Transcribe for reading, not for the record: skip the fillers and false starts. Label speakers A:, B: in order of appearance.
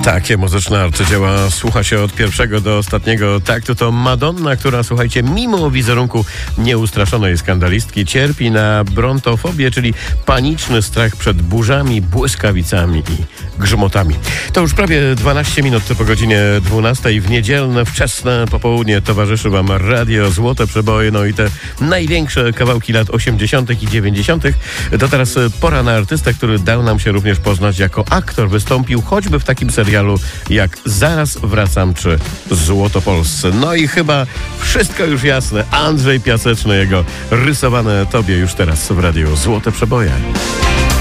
A: Takie muzyczne arcydzieła słucha się od pierwszego do ostatniego taktu. To Madonna, która, słuchajcie, mimo wizerunku nieustraszonej skandalistki cierpi na brontofobię, czyli paniczny strach przed burzami, błyskawicami i grzmotami. To już prawie 12 minut po godzinie 12 w niedzielne, wczesne popołudnie towarzyszy Wam Radio Złote Przeboje, no i te największe kawałki lat 80. i 90. To teraz pora na artystę, który dał nam się również poznać jako aktor. Wystąpił choćby w takim serialu jak Zaraz wracam czy Złotopolscy. No i chyba wszystko już jasne. Andrzej Piaseczny, jego rysowane tobie już teraz w Radiu Złote Przeboje.